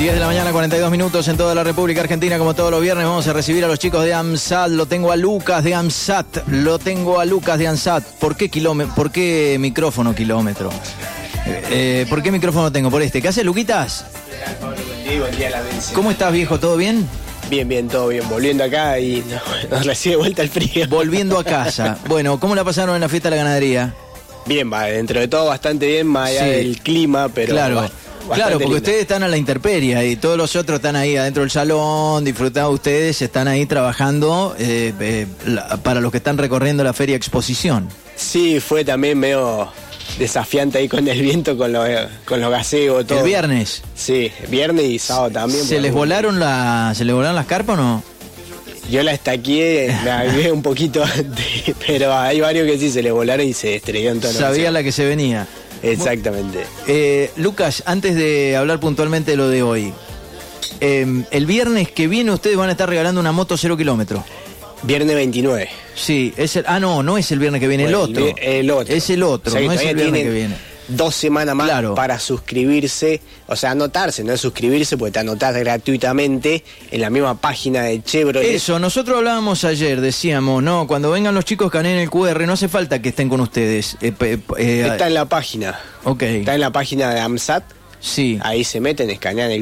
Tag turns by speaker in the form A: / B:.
A: 10 de la mañana, 42 minutos en toda la República Argentina. Como todos los viernes vamos a recibir a los chicos de AMSAT. Lo tengo a Lucas de AMSAT. ¿Por qué micrófono kilómetro? ¿Por qué micrófono tengo? Por este. ¿Qué haces, Luquitas? ¿Cómo estás, viejo? ¿Todo bien?
B: Bien, todo bien. Volviendo acá y nos recibe vuelta el frío.
A: Volviendo a casa. Bueno, ¿cómo la pasaron en la fiesta de la ganadería?
B: Bien, dentro de todo bastante bien, más allá del clima, pero...
A: Claro, porque linda. Ustedes están a la intemperie y todos los otros están ahí adentro del salón, disfrutando. Ustedes están ahí trabajando para los que están recorriendo la feria exposición.
B: Sí, fue también medio desafiante ahí con el viento, con los gaseos, todo.
A: ¿El viernes?
B: Sí, viernes y sábado también.
A: ¿Se les volaron las carpas o no?
B: Yo la estaqué, me avivé un poquito antes, pero hay varios que sí se les volaron y se estrellaron todo.
A: Sabía la que se venía.
B: Exactamente.
A: Lucas, antes de hablar puntualmente de lo de hoy, el viernes que viene ustedes van a estar regalando una moto 0 kilómetros.
B: Viernes 29.
A: Sí, no es el viernes que viene, bueno,
B: el otro.
A: Es el otro, o sea, no es el viernes que viene.
B: 2 semanas más para suscribirse, o sea, anotarse, no es suscribirse, porque te anotás gratuitamente en la misma página de Chevrolet.
A: Eso, nosotros hablábamos ayer, decíamos, no, cuando vengan los chicos escaneen el QR, no hace falta que estén con ustedes.
B: Está en la página.
A: Ok.
B: Está en la página de AMSAT.
A: Sí.
B: Ahí se meten, escanean el